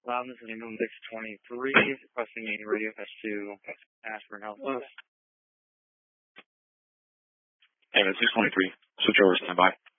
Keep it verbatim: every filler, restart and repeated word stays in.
Um, this is Moon six twenty-three, requesting a radio patch to Ashburn Health. Hey, six twenty-three, switch over, stand by.